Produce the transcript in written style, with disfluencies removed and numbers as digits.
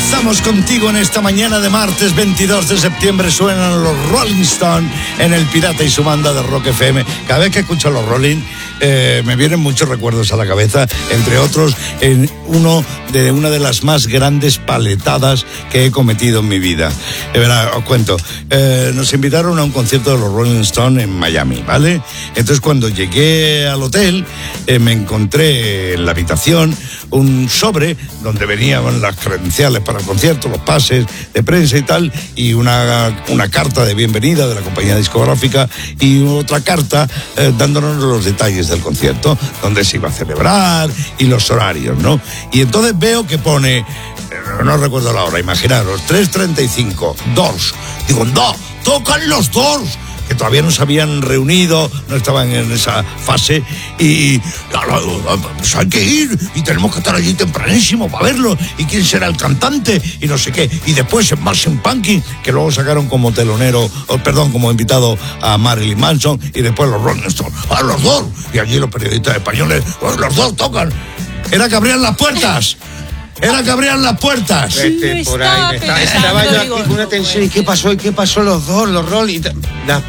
Estamos contigo en esta mañana de martes 22 de septiembre. Suenan los Rolling Stones en El Pirata y su banda de Rock FM. Cada vez que escucho los Rolling me vienen muchos recuerdos a la cabeza, entre otros en una de las más grandes paletadas que he cometido en mi vida. Os cuento, nos invitaron a un concierto de los Rolling Stones en Miami, ¿vale? Entonces cuando llegué al hotel me encontré en la habitación un sobre donde venían las credenciales para el concierto, los pases de prensa y tal, y una carta de bienvenida de la compañía discográfica y otra carta dándonos los detalles del concierto, donde se iba a celebrar y los horarios, ¿no? Y entonces veo que pone, no recuerdo la hora, imaginaros, 3:35, Doors. Digo, no, tocan los Doors, que todavía no se habían reunido, no estaban en esa fase, y pues hay que ir, y tenemos que estar allí tempranísimo para verlo, y quién será el cantante, y no sé qué. Y después en Smashing Pumpkins, que luego sacaron como como invitado a Marilyn Manson, y después los Rolling Stones, los dos, y allí los periodistas españoles, los dos tocan. Era que abrían las puertas. Era que abrían las puertas. Por ahí estaba yo aquí con una tensión. ¿Y qué pasó? ¿Y qué pasó los dos? Los Rolling.